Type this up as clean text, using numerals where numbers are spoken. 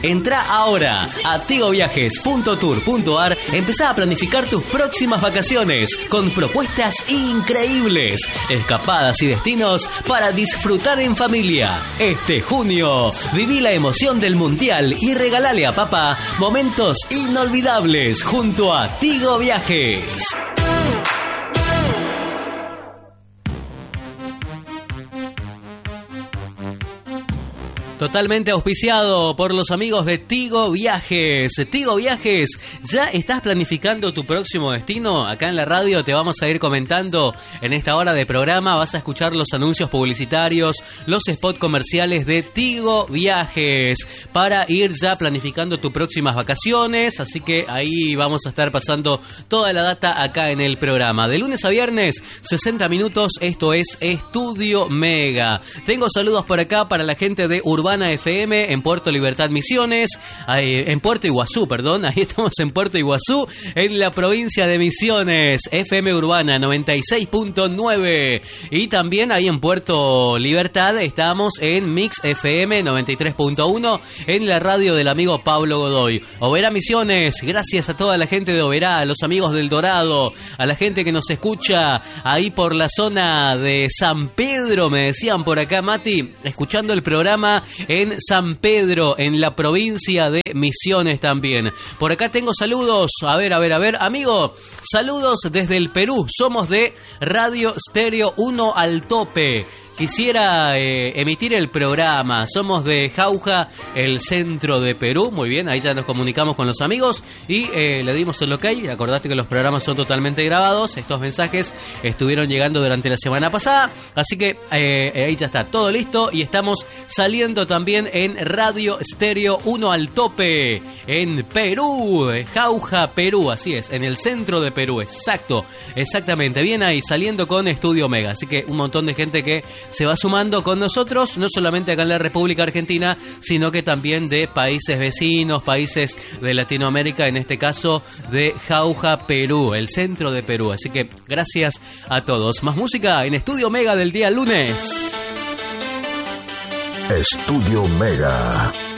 Entrá ahora a tigoviajes.tour.ar, empezá a planificar tus próximas vacaciones con propuestas increíbles, escapadas y destinos para disfrutar en familia. Este junio, viví la emoción del Mundial y regalale a papá momentos inolvidables junto a Tigo Viajes. Totalmente auspiciado por los amigos de Tigo Viajes. Tigo Viajes, ¿ya estás planificando tu próximo destino? Acá en la radio te vamos a ir comentando en esta hora de programa. Vas a escuchar los anuncios publicitarios, los spots comerciales de Tigo Viajes para ir ya planificando tus próximas vacaciones. Así que ahí vamos a estar pasando toda la data acá en el programa. De lunes a viernes, 60 minutos. Esto es Estudio Mega. Tengo saludos por acá para la gente de Urbana FM en Puerto Libertad Misiones, en Puerto Iguazú, perdón, ahí estamos en Puerto Iguazú, en la provincia de Misiones, FM Urbana 96.9, y también ahí en Puerto Libertad estamos en Mix FM 93.1, en la radio del amigo Pablo Godoy. Oberá Misiones, gracias a toda la gente de Oberá, a los amigos del Dorado, a la gente que nos escucha ahí por la zona de San Pedro, me decían por acá, Mati, escuchando el programa en San Pedro, en la provincia de Misiones también. Por acá tengo saludos, a ver, amigo, saludos desde el Perú, somos de Radio Stereo 1 al Tope. Quisiera emitir el programa. Somos de Jauja, el centro de Perú. Muy bien, ahí ya nos comunicamos con los amigos y le dimos el ok. Acordate que los programas son totalmente grabados. Estos mensajes estuvieron llegando durante la semana pasada. Así que ahí ya está todo listo. Y estamos saliendo también en Radio Stereo 1 al Tope, en Perú, Jauja, Perú. Así es, en el centro de Perú. Exactamente. Bien ahí, saliendo con Estudio Mega. Así que un montón de gente que se va sumando con nosotros, no solamente acá en la República Argentina, sino que también de países vecinos, países de Latinoamérica, en este caso de Jauja, Perú, el centro de Perú. Así que gracias a todos. Más música en Estudio Mega del día lunes. Estudio Mega.